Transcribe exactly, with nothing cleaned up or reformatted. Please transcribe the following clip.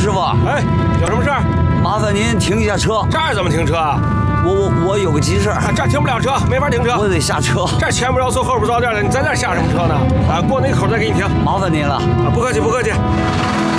师傅。 哎，有什么事儿？ 麻烦您停一下车。 这儿怎么停车啊？ 我我我有个急事儿。 这儿停不了车，没法停车。 我得下车。 这儿前不着村后不着店的，你在这儿下什么车呢？啊，过那口再给你停。 麻烦您了。 啊，不客气不客气。